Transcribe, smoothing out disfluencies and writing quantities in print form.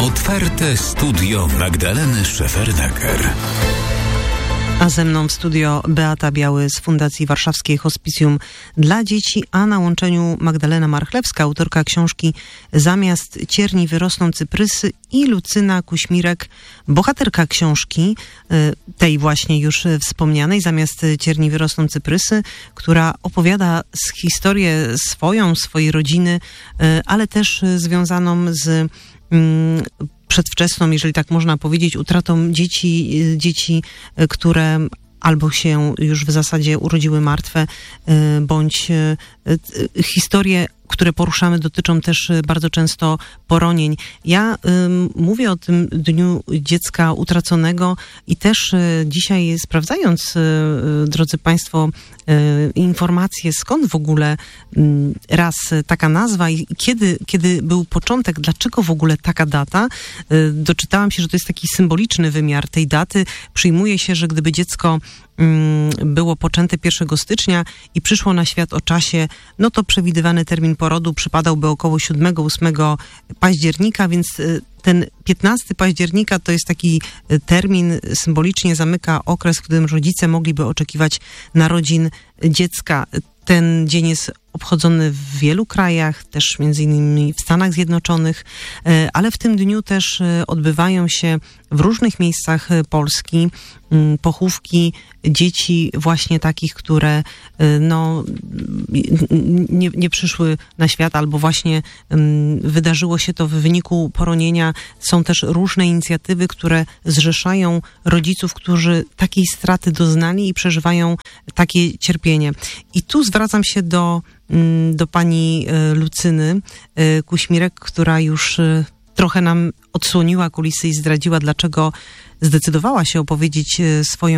Otwarte studio Magdaleny Szefernaker. A ze mną w studio Beata Biały z Fundacji Warszawskiej Hospicjum dla Dzieci, a na łączeniu Magdalena Marchlewska, autorka książki Zamiast cierni wyrosną cyprysy, i Lucyna Kuśmirek, bohaterka książki, tej właśnie już wspomnianej, Zamiast cierni wyrosną cyprysy, która opowiada historię swojej rodziny, ale też związaną z przedwczesną, jeżeli tak można powiedzieć, utratą dzieci, które albo się już w zasadzie urodziły martwe, bądź historie, które poruszamy, dotyczą też bardzo często poronień. Ja mówię o tym Dniu Dziecka Utraconego i też dzisiaj, sprawdzając, drodzy Państwo, informacje, skąd w ogóle raz taka nazwa i kiedy był początek, dlaczego w ogóle taka data, doczytałam się, że to jest taki symboliczny wymiar tej daty. Przyjmuje się, że gdyby dziecko było poczęte 1 stycznia i przyszło na świat o czasie, no to przewidywany termin porodu przypadałby około 7-8 października, więc ten 15 października to jest taki termin, symbolicznie zamyka okres, w którym rodzice mogliby oczekiwać narodzin dziecka. Ten dzień jest obchodzony w wielu krajach, też między innymi w Stanach Zjednoczonych, ale w tym dniu też odbywają się w różnych miejscach Polski pochówki dzieci właśnie takich, które nie przyszły na świat, albo właśnie wydarzyło się to w wyniku poronienia. Są też różne inicjatywy, które zrzeszają rodziców, którzy takiej straty doznali i przeżywają takie cierpienie. I tu zwracam się do pani Lucyny Kuśmirek, która już trochę nam odsłoniła kulisy i zdradziła, dlaczego zdecydowała się opowiedzieć swoją